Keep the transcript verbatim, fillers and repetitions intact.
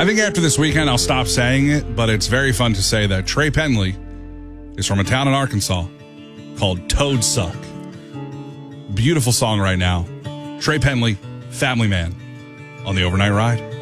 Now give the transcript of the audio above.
I think after this weekend, I'll stop saying it, but it's very fun to say that Trey Penley is from a town in Arkansas called Toad Suck. Beautiful song right now. Trey Penley, Family Man, on the Overnight Ride.